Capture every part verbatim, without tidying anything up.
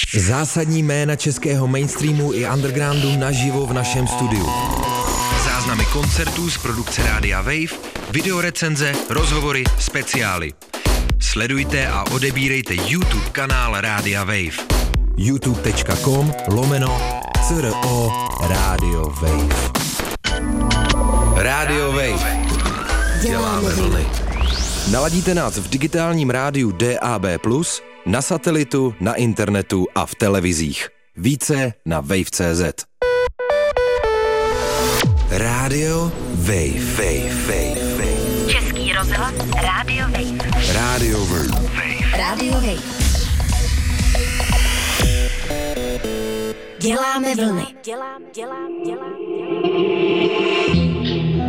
Zásadní jména českého mainstreamu i undergroundu naživo v našem studiu. Záznamy koncertů z produkce Rádia Wave, videorecenze, rozhovory, speciály. Sledujte a odebírejte YouTube kanál Rádia Wave. youtube.com lomeno CRO Rádio Wave. Rádio Wave. Děláme vlny. Naladíte nás v digitálním rádiu D A B plus, na satelitu, na internetu a v televizích. Více na wave tečka cé zet. Rádio Wave. Wave, Wave, Wave. Český rozhlas Rádio Wave. Rádio Wave. Rádio Wave. Děláme vlny. Dělám, dělám, dělám, dělám.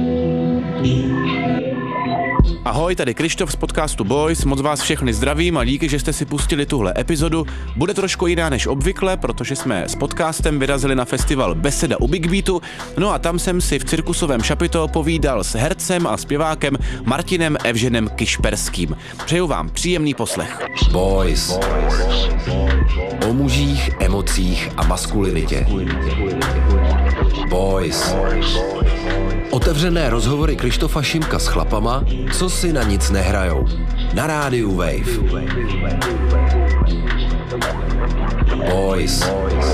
Ahoj, tady Krištof z podcastu Boys, moc vás všechny zdravím a díky, že jste si pustili tuhle epizodu. Bude trošku jiná než obvykle, protože jsme s podcastem vyrazili na festival Beseda u Big Beatu, no a tam jsem si v cirkusovém šapito povídal s hercem a zpěvákem Martinem Evženem Kišperským. Přeju vám příjemný poslech. Boys. O mužích, emocích a maskulinitě. Boys. Otevřené rozhovory Krištofa Šimka s chlapama, co si na nic nehrajou. Na rádiu Wave. Boys.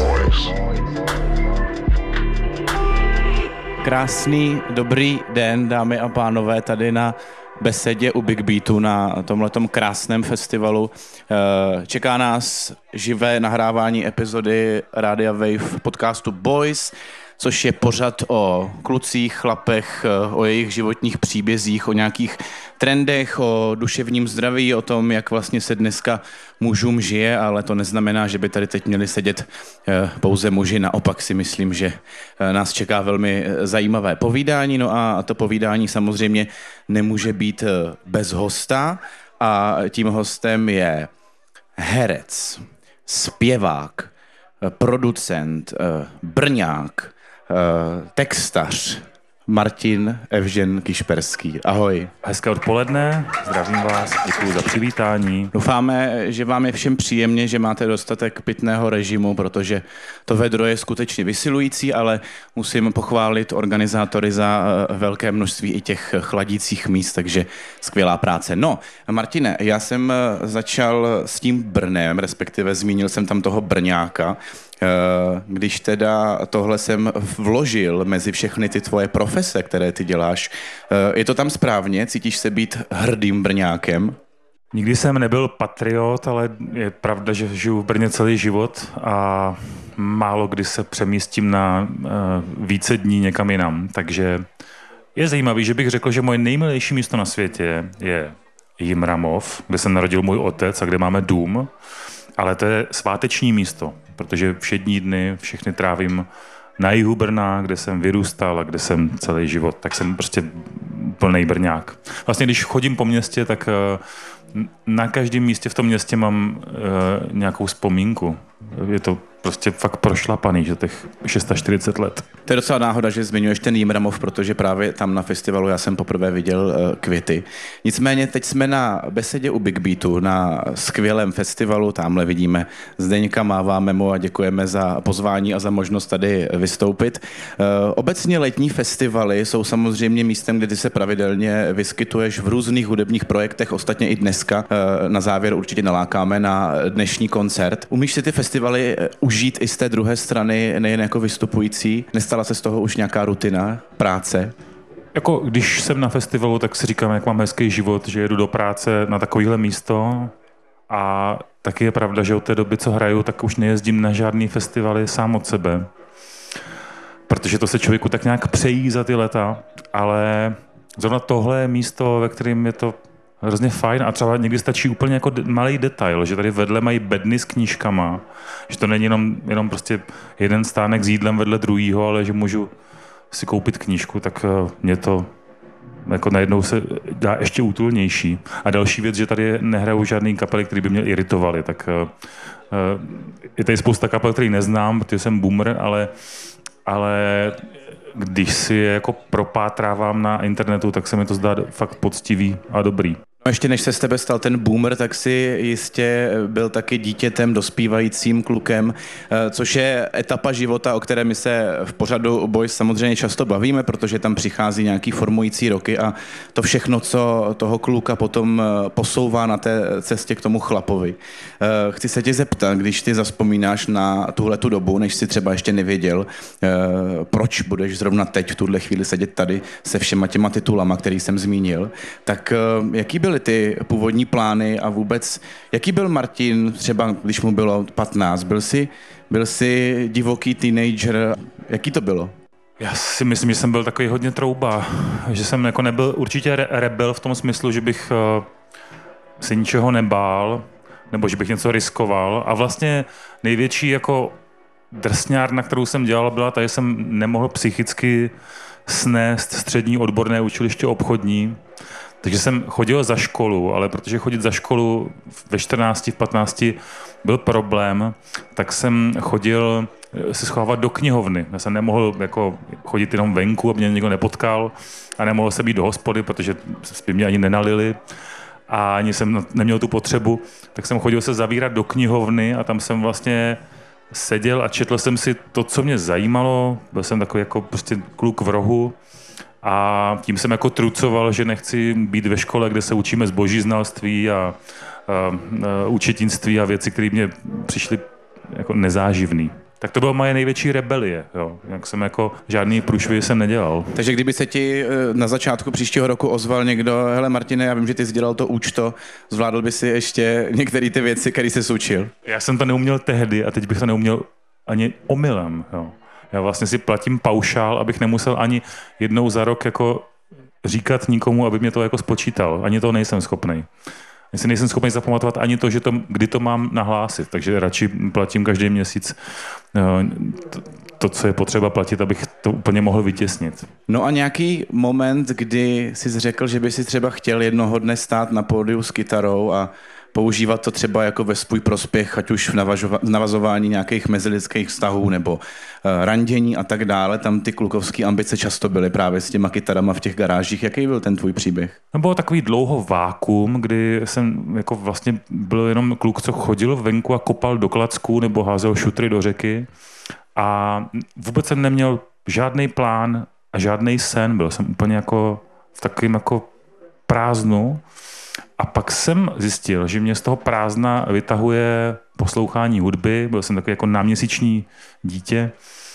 Krásný, dobrý den, dámy a pánové, tady na Besedě u Big Beatu na tomhletom krásném festivalu. Čeká nás živé nahrávání epizody Rádia Wave podcastu Boys, což je pořad o klucích, chlapech, o jejich životních příbězích, o nějakých trendech, o duševním zdraví, o tom, jak vlastně se dneska mužům žije, ale to neznamená, že by tady teď měli sedět pouze muži. Naopak si myslím, že nás čeká velmi zajímavé povídání, no a to povídání samozřejmě nemůže být bez hosta a tím hostem je herec, zpěvák, producent, brňák, textař Martin Evžen Kišperský. Ahoj. Hezké odpoledne, zdravím vás, děkuji za přivítání. Doufáme, že vám je všem příjemně, že máte dostatek pitného režimu, protože to vedro je skutečně vysilující, ale musím pochválit organizátory za velké množství i těch chladících míst, takže skvělá práce. No, Martine, já jsem začal s tím Brnem, respektive zmínil jsem tam toho Brňáka. Když teda tohle jsem vložil mezi všechny ty tvoje profese, které ty děláš, je to tam správně? Cítíš se být hrdým Brňákem? Nikdy jsem nebyl patriot, ale je pravda, že žiju v Brně celý život a málo kdy se přemístím na více dní někam jinam. Takže je zajímavý, že bych řekl, že moje nejmilejší místo na světě je Jimramov, kde se narodil můj otec a kde máme dům, ale to je sváteční místo, protože všední dny všechny trávím na jihu Brna, kde jsem vyrůstal a kde jsem celý život, tak jsem prostě plný Brňák. Vlastně když chodím po městě, tak na každém místě v tom městě mám nějakou vzpomínku. Je to prostě fakt prošlapaný, že těch čtyřicet šest let. To je docela náhoda, že zmiňuješ ten Jimramov, protože právě tam na festivalu já jsem poprvé viděl uh, Květy. Nicméně teď jsme na Besedě u Big Beatu, na skvělém festivalu, tamhle vidíme Zdeňka, máváme mu a děkujeme za pozvání a za možnost tady vystoupit. Uh, obecně letní festivaly jsou samozřejmě místem, kde ty se pravidelně vyskytuješ v různých hudebních projektech, ostatně i dneska. Uh, na závěr určitě nalákáme na dnešní koncert. Umíš si ty festivaly užít i z té druhé strany, nejen jako vystupující? Nestala se z toho už nějaká rutina, práce? Jako když jsem na festivalu, tak si říkám, jak mám hezký život, že jedu do práce na takovýhle místo a taky je pravda, že od té doby, co hraju, tak už nejezdím na žádný festivaly sám od sebe, protože to se člověku tak nějak přejí za ty leta, ale zrovna tohle je místo, ve kterém je to hrozně fajn a třeba někdy stačí úplně jako malý detail, že tady vedle mají bedny s knížkama, že to není jenom, jenom prostě jeden stánek s jídlem vedle druhýho, ale že můžu si koupit knížku, tak mě to jako najednou se dá ještě útulnější. A další věc, že tady nehrajou žádný kapely, který by mě iritovaly, tak je tady spousta kapel, který neznám, protože jsem boomer, ale, ale když si je jako propátrávám na internetu, tak se mi to zdá fakt poctivý a dobrý. Ještě než se z tebe stal ten boomer, tak si jistě byl taky dítětem, dospívajícím klukem, což je etapa života, o které my se v pořadu Boys samozřejmě často bavíme, protože tam přichází nějaký formující roky a to všechno, co toho kluka potom posouvá na té cestě k tomu chlapovi. Chci se tě zeptat, když ty zazpomínáš na tuhletu dobu, než si třeba ještě nevěděl, proč budeš zrovna teď v tuhle chvíli sedět tady se všema těma titulama, který jsem zmínil, tak jaký byl ty původní plány a vůbec, jaký byl Martin třeba, když mu bylo patnáct? Byl jsi, byl jsi divoký teenager? Jaký to bylo? Já si myslím, že jsem byl takový hodně trouba, že jsem jako nebyl určitě re- rebel v tom smyslu, že bych uh, se ničeho nebál, nebo že bych něco riskoval a vlastně největší jako drsňárna, kterou jsem dělal, byla ta, že jsem nemohl psychicky snést střední odborné učiliště obchodní. Takže jsem chodil za školu, ale protože chodit za školu ve čtrnácti, v patnácti byl problém, tak jsem chodil se schovávat do knihovny. Já jsem nemohl jako chodit jenom venku, aby mě někdo nepotkal a nemohl jsem jít do hospody, protože by mě ani nenalili a ani jsem neměl tu potřebu. Tak jsem chodil se zavírat do knihovny a tam jsem vlastně seděl a četl jsem si to, co mě zajímalo. Byl jsem takový jako prostě kluk v rohu. A tím jsem jako trucoval, že nechci být ve škole, kde se učíme zbožíznalství a, a, a účetnictví a věci, které mě přišly jako nezáživný. Tak to byla moje největší rebelie. Jo. Jak jsem jako žádný průšvih jsem nedělal. Takže kdyby se ti na začátku příštího roku ozval někdo, hele Martine, já vím, že ty jsi dělal to účto, zvládl by si ještě některé ty věci, které jsi učil? Já jsem to neuměl tehdy a teď bych to neuměl ani omylem. Jo. Já vlastně si platím paušál, abych nemusel ani jednou za rok jako říkat nikomu, aby mě to jako spočítal. Ani to nejsem schopnej. Já si nejsem schopný zapamatovat ani to, že to, kdy to mám nahlásit. Takže radši platím každý měsíc to, to, co je potřeba platit, abych to úplně mohl vytěsnit. No a nějaký moment, kdy jsi řekl, že by si třeba chtěl jednoho dne stát na pódiu s kytarou a používat to třeba jako ve svůj prospěch, ať už v, navažova- v navazování nějakých mezilidských vztahů nebo uh, randění a tak dále. Tam ty klukovské ambice často byly právě s těma kytarama v těch garážích. Jaký byl ten tvůj příběh? No bylo takový dlouho vákum, kdy jsem jako vlastně byl jenom kluk, co chodil venku a kopal do klacků nebo házel šutry do řeky. A vůbec jsem neměl žádný plán a žádný sen. Byl jsem úplně jako v takovém jako prázdnu. A pak jsem zjistil, že mě z toho prázdna vytahuje poslouchání hudby. Byl jsem takový jako náměsíční dítě.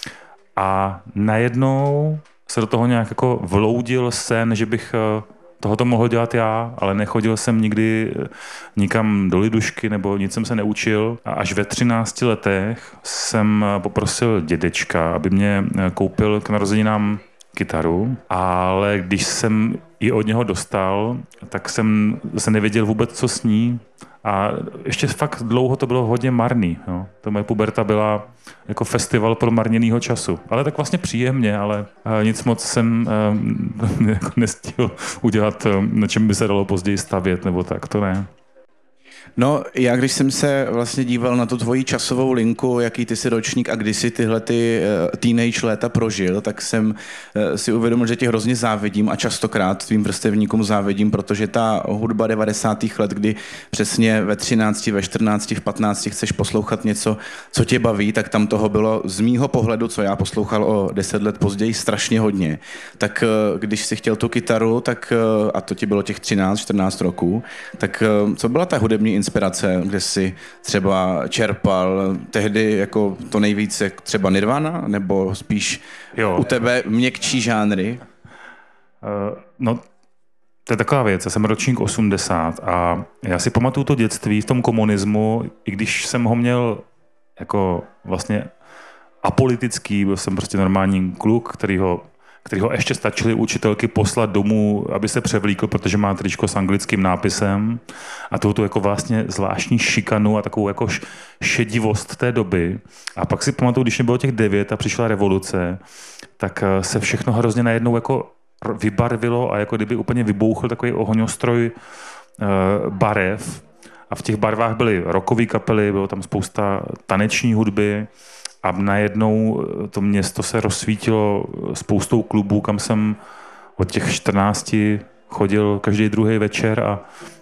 A najednou se do toho nějak jako vloudil sen, že bych tohoto mohl dělat já, ale nechodil jsem nikdy nikam do lidušky nebo nic jsem se neučil. A až ve třinácti letech jsem poprosil dědečka, aby mě koupil k narozeninám kytaru, ale když jsem ji od něho dostal, tak jsem se nevěděl vůbec, co s ní. A ještě fakt dlouho to bylo hodně marný. Jo. To moje puberta byla jako festival promarněného času. Ale tak vlastně příjemně, ale nic moc jsem uh, jako nestihl udělat, na čem by se dalo později stavět, nebo tak, to ne. No, já když jsem se vlastně díval na tu tvoji časovou linku, jaký ty jsi ročník a kdy jsi tyhle ty uh, teenage léta prožil, tak jsem uh, si uvědomil, že tě hrozně závidím a častokrát tvým vrstevníkům závidím, protože ta hudba devadesátých let, kdy přesně ve třinácti, ve čtrnácti, v patnácti chceš poslouchat něco, co tě baví, tak tam toho bylo z mýho pohledu, co já poslouchal o deset let později, strašně hodně. Tak uh, když jsi chtěl tu kytaru, tak, uh, a to ti bylo těch třináct, čtrnáct roků, tak uh, co byla ta hudební inspirace, kde jsi třeba čerpal tehdy jako to nejvíce třeba Nirvana, nebo spíš jo. U tebe měkčí žánry? Uh, no, to je taková věc. Já jsem ročník osmdesát a já si pamatuju to dětství v tom komunismu, i když jsem ho měl jako vlastně apolitický, byl jsem prostě normální kluk, který ho který ho ještě stačili učitelky poslat domů, aby se převlíkl, protože má tričko s anglickým nápisem a tu jako vlastně zvláštní šikanu a takovou jako šedivost té doby. A pak si pamatuju, když mě bylo těch devět a přišla revoluce, tak se všechno hrozně najednou jako vybarvilo a jako kdyby úplně vybouchl takový ohňostroj barev. A v těch barvách byly rockové kapely, bylo tam spousta taneční hudby, a najednou to město se rozsvítilo spoustou klubů, kam jsem od těch čtrnácti chodil každý druhý večer a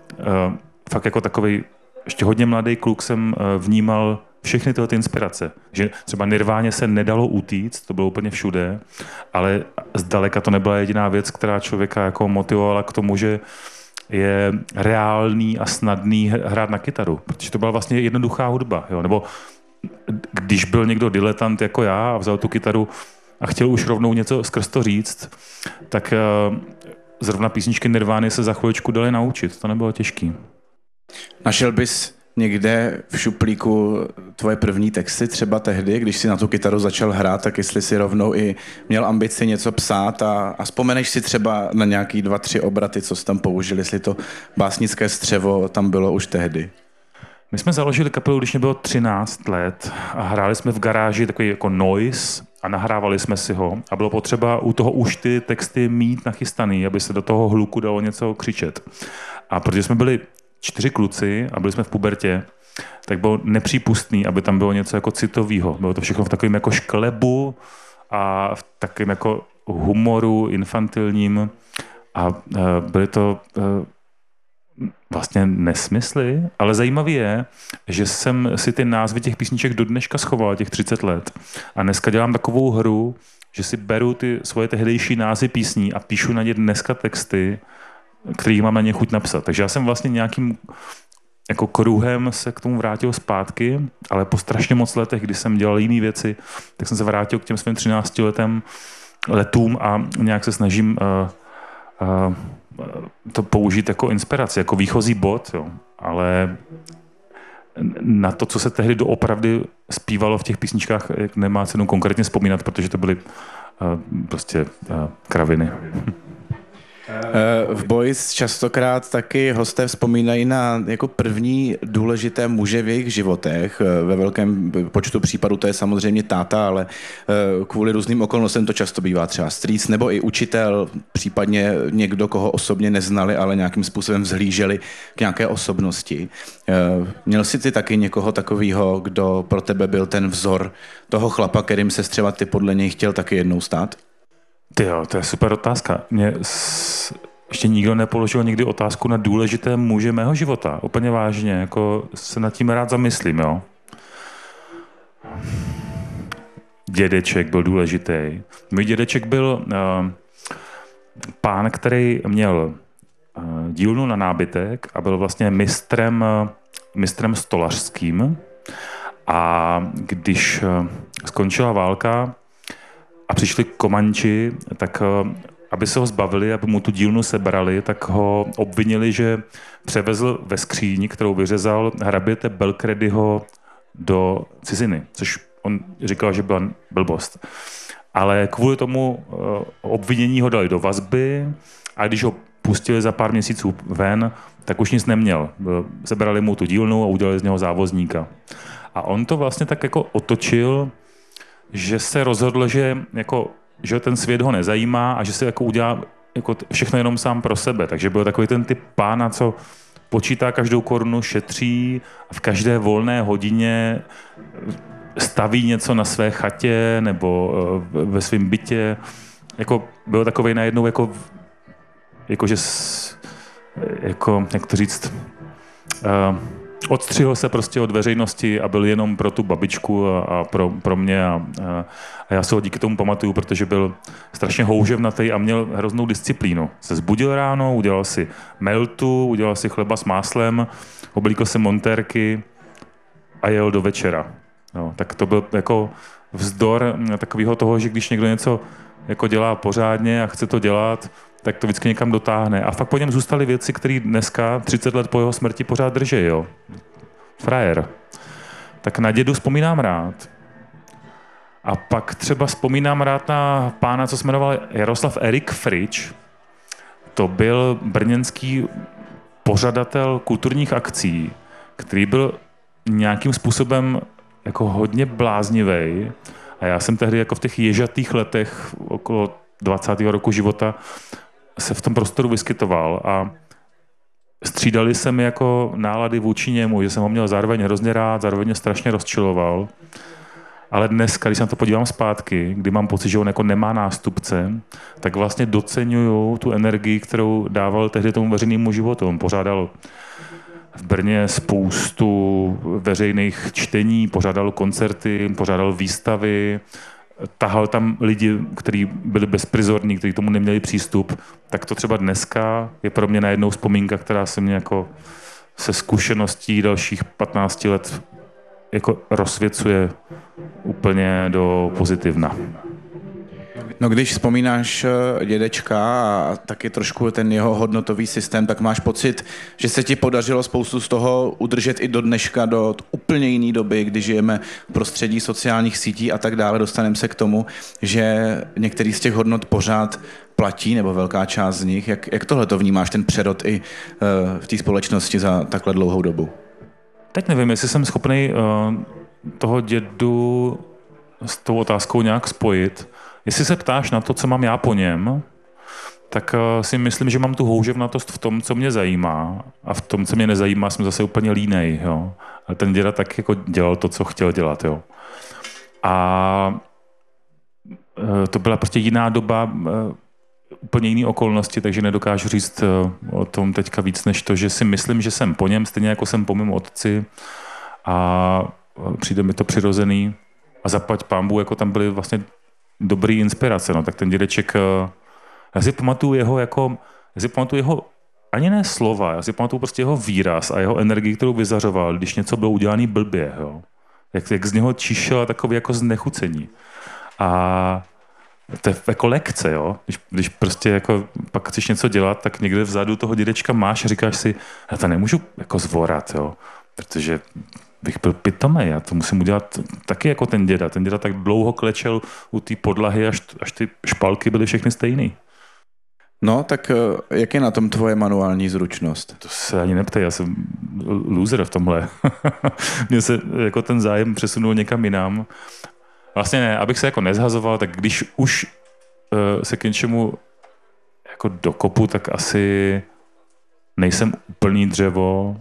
fakt jako takovej ještě hodně mladý kluk jsem vnímal všechny tyhle ty inspirace. Že třeba Nirváně se nedalo utíct, to bylo úplně všude, ale zdaleka to nebyla jediná věc, která člověka jako motivovala k tomu, že je reálný a snadný hrát na kytaru, protože to byla vlastně jednoduchá hudba. Jo? Nebo když byl někdo diletant jako já a vzal tu kytaru a chtěl už rovnou něco skrz to říct, tak zrovna písničky Nirvány se za chviličku dali naučit. To nebylo těžký. Našel bys někde v šuplíku tvoje první texty třeba tehdy, když jsi na tu kytaru začal hrát, tak jestli si rovnou i měl ambici něco psát a, a vzpomeneš si třeba na nějaký dva, tři obraty, co jsi tam použil, jestli to básnické střevo tam bylo už tehdy? My jsme založili kapelu, když mě bylo třináct let a hráli jsme v garáži takový jako noise a nahrávali jsme si ho a bylo potřeba u toho už ty texty mít nachystaný, aby se do toho hluku dalo něco křičet. A protože jsme byli čtyři kluci a byli jsme v pubertě, tak bylo nepřípustný, aby tam bylo něco jako citového. Bylo to všechno v takovém jako šklebu a v takovém jako humoru infantilním a byly to vlastně nesmysly, ale zajímavé je, že jsem si ty názvy těch písniček do dneška schoval, těch třicet let. A dneska dělám takovou hru, že si beru ty svoje tehdejší názvy písní a píšu na ně dneska texty, který mám na ně chuť napsat. Takže já jsem vlastně nějakým jako kruhem se k tomu vrátil zpátky, ale po strašně moc letech, kdy jsem dělal jiné věci, tak jsem se vrátil k těm svým třinácti letem, letům a nějak se snažím uh, uh, to použít jako inspiraci, jako výchozí bod, jo. Ale na to, co se tehdy doopravdy zpívalo v těch písničkách, nemá cenu konkrétně vzpomínat, protože to byly uh, prostě uh, kraviny. V Boys častokrát taky hosté vzpomínají na jako první důležité muže v jejich životech. Ve velkém počtu případů to je samozřejmě táta, ale kvůli různým okolnostem to často bývá třeba strýc nebo i učitel, případně někdo, koho osobně neznali, ale nějakým způsobem vzhlíželi k nějaké osobnosti. Měl jsi ty taky někoho takového, kdo pro tebe byl ten vzor toho chlapa, kterým se třeba ty podle něj chtěl taky jednou stát? Tyjo, to je super otázka. Mě s... ještě nikdo nepoložil nikdy otázku na důležité muže mého života. Úplně vážně, jako se nad tím rád zamyslím, jo. Dědeček byl důležitý. Můj dědeček byl uh, pán, který měl uh, dílnu na nábytek a byl vlastně mistrem, uh, mistrem stolařským. A když uh, skončila válka, a přišli Komanči, tak aby se ho zbavili, aby mu tu dílnu sebrali, tak ho obvinili, že převezl ve skříni, kterou vyřezal, hraběte Belcredyho do ciziny, což on říkal, že byla blbost. Ale kvůli tomu obvinění ho dali do vazby a když ho pustili za pár měsíců ven, tak už nic neměl. Sebrali mu tu dílnu a udělali z něho závozníka. A on to vlastně tak jako otočil, že se rozhodl, že, jako, že ten svět ho nezajímá a že se jako udělá jako všechno jenom sám pro sebe. Takže byl takový ten typ pána, co počítá každou korunu, šetří a v každé volné hodině staví něco na své chatě nebo ve svém bytě. Jako, byl takovej najednou jako, jako že jako, jak to říct, uh, odstřihl se prostě od veřejnosti a byl jenom pro tu babičku a, a pro, pro mě a, a já se ho díky tomu pamatuju, protože byl strašně houževnatý a měl hroznou disciplínu. Se zbudil ráno, udělal si meltu, udělal si chleba s máslem, oblíkl si montérky a jel do večera. No, tak to byl jako vzdor takového toho, že když někdo něco jako dělá pořádně a chce to dělat, tak to vždycky někam dotáhne. A fakt po něm zůstaly věci, které dneska, třicet let po jeho smrti, pořád drží, jo. Frajer. Tak na dědu vzpomínám rád. A pak třeba vzpomínám rád na pána, co se jmenoval Jaroslav Erik Frič. To byl brněnský pořadatel kulturních akcí, který byl nějakým způsobem jako hodně bláznivý. A já jsem tehdy jako v těch ježatých letech okolo dvacátého roku života se v tom prostoru vyskytoval a střídali se mi jako nálady vůči němu, že jsem ho měl zároveň hrozně rád, zároveň strašně rozčiloval. ale dneska, když se na to podívám zpátky, kdy mám pocit, že on jako nemá nástupce, tak vlastně doceňuju tu energii, kterou dával tehdy tomu veřejnému životu. On pořádal v Brně spoustu veřejných čtení, pořádal koncerty, pořádal výstavy, tahal tam lidi, kteří byli bezprizorní, kteří tomu neměli přístup, tak to třeba dneska je pro mě najednou vzpomínka, která se mě jako se zkušeností dalších patnácti let jako rozsvěcuje úplně do pozitivna. No když vzpomínáš dědečka a taky trošku ten jeho hodnotový systém, tak máš pocit, že se ti podařilo spoustu z toho udržet i do dneška, do úplně jiné doby, kdy žijeme v prostředí sociálních sítí a tak dále. Dostaneme se k tomu, že některý z těch hodnot pořád platí, nebo velká část z nich. Jak, jak tohle to vnímáš, ten přerod i uh, v té společnosti za takhle dlouhou dobu? Teď nevím, jestli jsem schopný uh, toho dědu s tou otázkou nějak spojit. Jestli se ptáš na to, co mám já po něm, tak uh, si myslím, že mám tu houževnatost v tom, co mě zajímá, a v tom, co mě nezajímá, jsem zase úplně línej. Jo? A ten děda tak jako dělal to, co chtěl dělat. Jo? A uh, to byla prostě jiná doba, uh, úplně jiné okolnosti, takže nedokážu říct uh, o tom teďka víc, než to, že si myslím, že jsem po něm, stejně jako jsem po mém otci, a uh, přijde mi to přirozený. A zaplať pánbůh, jako tam byly vlastně dobrý inspirace, no, tak ten dědeček, já si pamatuju jeho jako, já si pamatuju jeho, ani ne slova, já si pamatuju prostě jeho výraz a jeho energii, kterou vyzařoval, když něco bylo udělané blbě, jo. Jak, jak z něho čišela takový jako znechucení. A to je jako lekce, jo. Když, když prostě jako pak chceš něco dělat, tak někde vzadu toho dědečka máš a říkáš si, já to nemůžu jako zvorat, jo, protože bych byl pitomej, já to musím udělat taky jako ten děda. Ten děda tak dlouho klečel u té podlahy, až, až ty špalky byly všechny stejný. No, tak jak je na tom tvoje manuální zručnost? To se ani neptej, já jsem loser v tomhle. Mně se jako ten zájem přesunul někam jinam. Vlastně ne, abych se jako nezhazoval, tak když už uh, se k něčemu jako dokopu, tak asi nejsem úplný dřevo,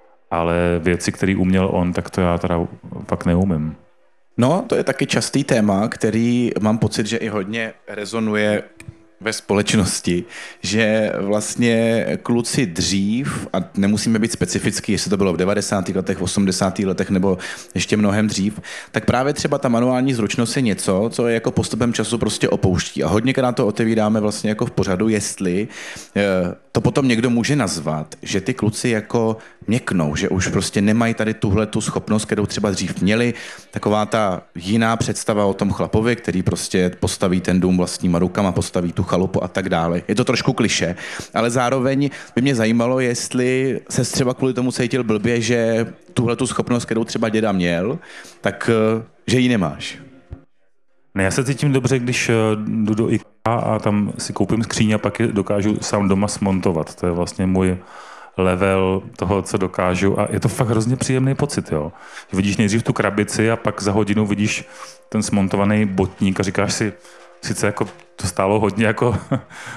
ale věci, které uměl on, tak to já teda fakt neumím. No, to je taky častý téma, který mám pocit, že i hodně rezonuje ve společnosti, že vlastně kluci dřív, a nemusíme být specifický, jestli to bylo v devadesátých letech, v osmdesátých letech nebo ještě mnohem dřív, tak právě třeba ta manuální zručnost je něco, co je jako postupem času prostě opouští. A hodněkrát to otevíráme vlastně jako v pořadu, jestli to potom někdo může nazvat, že ty kluci jako měknou, že už prostě nemají tady tuhle tu schopnost, kterou třeba dřív měli, taková ta jiná představa o tom chlapovi, který prostě postaví ten dům vlastníma rukama, postaví tu chalupu a tak dále. Je to trošku klišé, ale zároveň by mě zajímalo, jestli se třeba kvůli tomu cítil blbě, že tuhle tu schopnost, kterou třeba děda měl, tak že ji nemáš. Ne, já se cítím dobře, když jdu do IKEA a tam si koupím skříň a pak je dokážu sám doma smontovat. To je vlastně můj level toho, co dokážu, a je to fakt hrozně příjemný pocit, jo. Vidíš nejdřív tu krabici a pak za hodinu vidíš ten smontovaný botník a říkáš si, sice jako to stálo hodně jako uh,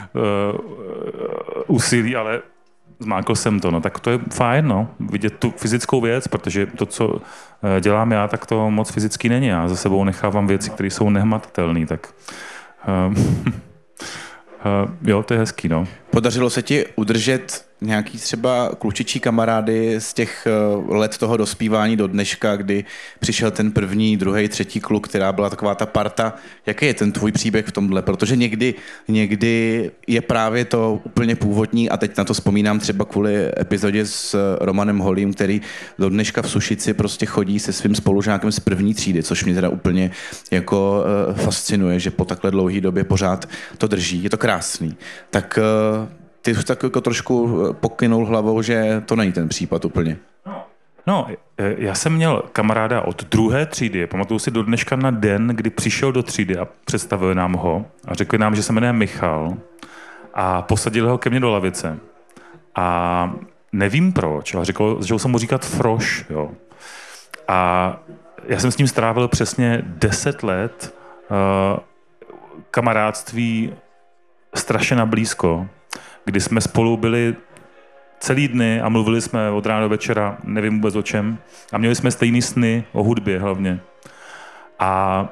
úsilí, ale zmákl jsem to, no tak to je fajn, no, vidět tu fyzickou věc, protože to, co dělám já, tak to moc fyzický není. Já za sebou nechávám věci, které jsou nehmatatelné, tak uh, uh, jo, to je hezký, no. Podařilo se ti udržet nějaký třeba klučičí kamarády z těch let toho dospívání do dneška, kdy přišel ten první, druhý, třetí kluk, která byla taková ta parta. Jaký je ten tvůj příběh v tomhle? Protože někdy, někdy je právě to úplně původní, a teď na to vzpomínám třeba kvůli epizodě s Romanem Holým, který do dneška v Sušici prostě chodí se svým spolužákem z první třídy, což mě teda úplně jako uh, fascinuje, že po takhle dlouhé době pořád to drží. Je to krásný. Tak uh, ty už tak jako trošku pokynul hlavou, že to není ten případ úplně. No, já jsem měl kamaráda od druhé třídy. Pamatuju si do dneška na den, kdy přišel do třídy a představili nám ho a řekli nám, že se jmenuje Michal, a posadili ho ke mně do lavice. A nevím proč, ale řekl, že jsem mu říkat Froš, jo. A já jsem s ním strávil přesně deset let uh, kamarádství strašně na blízko, kdy jsme spolu byli celý dny a mluvili jsme od rána do večera, nevím vůbec o čem, a měli jsme stejný sny o hudbě hlavně. A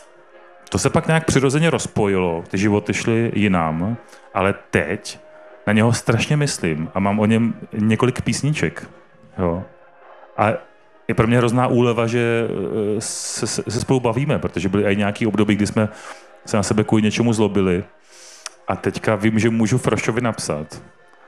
to se pak nějak přirozeně rozpojilo, ty životy šly jinam, ale teď na něho strašně myslím a mám o něm několik písniček. Jo. A je pro mě hrozná úleva, že se, se, se spolu bavíme, protože byly i nějaký období, kdy jsme se na sebe kvůli něčemu zlobili. A teďka vím, že můžu Frošovi napsat.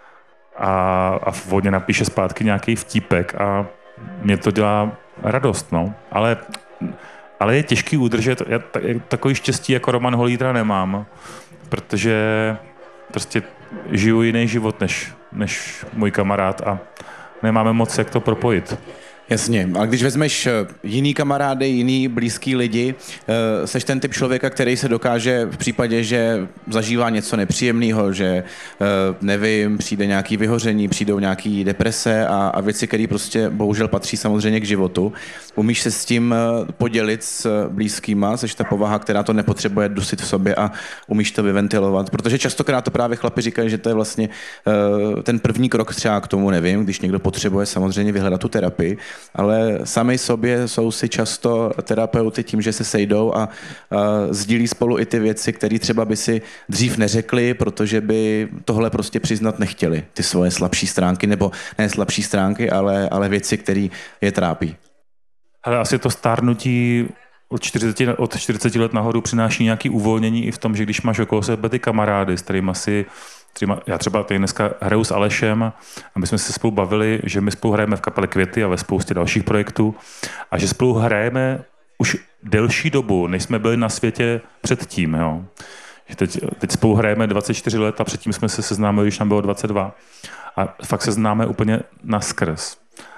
A, a vodně napíše zpátky nějaký vtípek a mě to dělá radost, no. Ale, ale je těžký udržet. Já takový štěstí jako Roman Holídra nemám, protože prostě žiju jiný život než, než můj kamarád a nemáme moc jak to propojit. Jasně, ale když vezmeš jiný kamarády, jiný blízký lidi, seš ten typ člověka, který se dokáže v případě, že zažívá něco nepříjemného, že nevím, přijde nějaký vyhoření, přijdou nějaký deprese a, a věci, které prostě bohužel patří samozřejmě k životu. Umíš se s tím podělit s blízkýma, seš ta povaha, která to nepotřebuje dusit v sobě a umíš to vyventilovat, protože častokrát to právě chlapi říkají, že to je vlastně ten první krok třeba k tomu, nevím, když někdo potřebuje samozřejmě vyhledat tu terapii, ale sami sobě jsou si často terapeuty tím, že se sejdou a, a sdílí spolu i ty věci, které třeba by si dřív neřekli, protože by tohle prostě přiznat nechtěli, ty svoje slabší stránky, nebo ne slabší stránky, ale, ale věci, které je trápí. Ale asi to stárnutí od čtyřiceti, od čtyřiceti let nahoru přináší nějaké uvolnění i v tom, že když máš okolo sebe ty kamarády, s kterými si Třeba, já třeba tady dneska hraju s Alešem a my jsme se spolu bavili, že my spolu hrajeme v kapele Květy a ve spoustě dalších projektů a že spolu hrajeme už delší dobu, než jsme byli na světě předtím. Jo. Teď, teď spolu hrajeme dvacet čtyři let a předtím jsme se seznámili, když nám bylo dvacet dva. A fakt se známe úplně naskrz.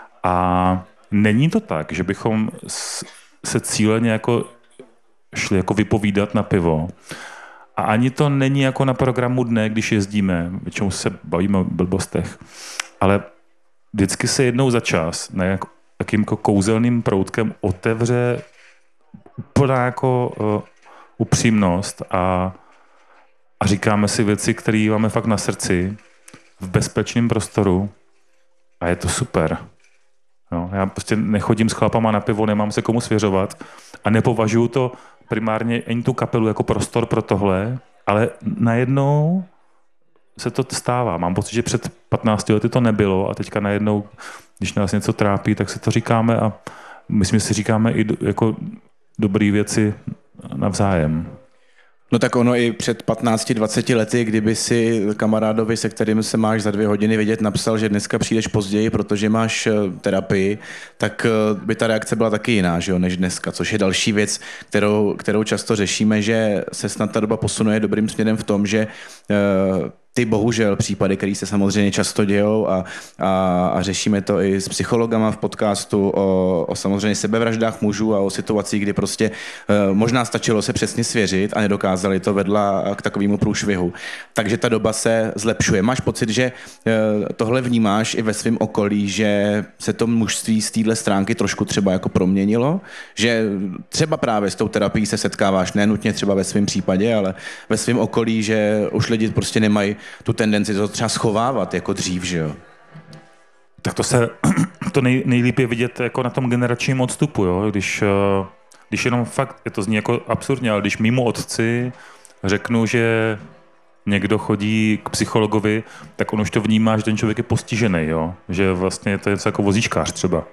A není to tak, že bychom se cíleně jako šli jako vypovídat na pivo. A ani to není jako na programu dne, když jezdíme, většinou se bavíme o blbostech, ale vždycky se jednou za čas na jak, jakým jako kouzelným proutkem otevře úplná jako uh, upřímnost a, a říkáme si věci, které máme fakt na srdci v bezpečném prostoru a je to super. No, já prostě nechodím s chlapama na pivo, nemám se komu svěřovat a nepovažuji to primárně ani tu kapelu jako prostor pro tohle, ale najednou se to stává. Mám pocit, že před patnácti lety to nebylo a teďka najednou, když nás něco trápí, tak se to říkáme a myslím, že si říkáme i do, jako dobré věci navzájem. No tak ono i před patnácti dvaceti lety, kdyby si kamarádovi, se kterým se máš za dvě hodiny vidět, napsal, že dneska přijdeš později, protože máš terapii, tak by ta reakce byla taky jiná, že jo, než dneska, což je další věc, kterou, kterou často řešíme, že se snad ta doba posunuje dobrým směrem v tom, že ty bohužel případy, které se samozřejmě často dějou a, a, a řešíme to i s psychologama v podcastu o, o samozřejmě sebevraždách mužů a o situacích, kdy prostě e, možná stačilo se přesně svěřit a nedokázali to vedla k takovému průšvihu. Takže ta doba se zlepšuje. Máš pocit, že e, tohle vnímáš i ve svém okolí, že se to mužství z téhle stránky trošku třeba jako proměnilo? Že třeba právě s tou terapií se setkáváš, ne nutně třeba ve svém případě, ale ve svém okolí, že už lidi prostě nemají tu tendenci to třeba schovávat jako dřív, že jo? Tak to se to nej, nejlíp je vidět jako na tom generačním odstupu, jo? Když, když jenom fakt, je to zní jako absurdně, ale když mýmu otci řeknu, že někdo chodí k psychologovi, tak on už to vnímá, že ten člověk je postižený, jo? Že vlastně to je něco jako vozíčkář třeba.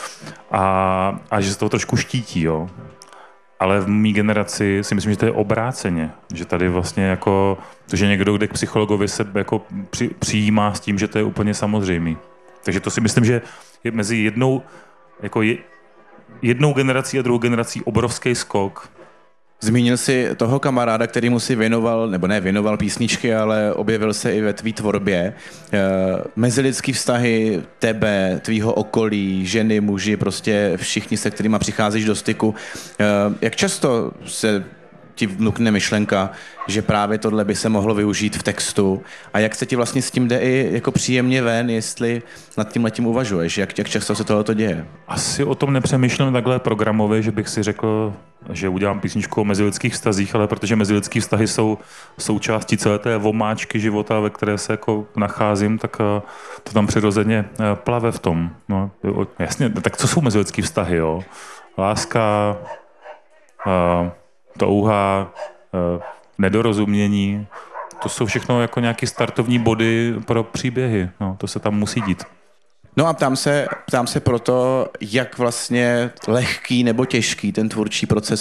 A, a že se toho trošku štítí, jo? Ale v mý generaci si myslím, že to je obráceně. Že tady vlastně jako, to, že někdo jde k psychologovi, se jako při, přijímá s tím, že to je úplně samozřejmý. Takže to si myslím, že je mezi jednou, jako je, jednou generací a druhou generací obrovský skok. Zmínil jsi toho kamaráda, který mu si věnoval, nebo ne věnoval písničky, ale objevil se i ve tvý tvorbě. Mezilidský vztahy tebe, tvýho okolí, ženy, muži, prostě všichni, se kterýma přicházíš do styku. Jak často se ti vnukne myšlenka, že právě tohle by se mohlo využít v textu a jak se ti vlastně s tím jde i jako příjemně ven, jestli nad tím letím uvažuješ, jak, jak často se tohleto děje? Asi o tom nepřemýšlím takhle programově, že bych si řekl, že udělám písničku o mezilidských vztazích, ale protože mezilidský vztahy jsou součástí celé té vomáčky života, ve které se jako nacházím, tak to tam přirozeně plave v tom. No, jasně, tak co jsou mezilidský vztahy, jo? Láska, uh, touha, uh, nedorozumění. To jsou všechno jako nějaké startovní body pro příběhy. No, to se tam musí dít. No a ptám se, ptám se proto, jak vlastně lehký nebo těžký ten tvůrčí proces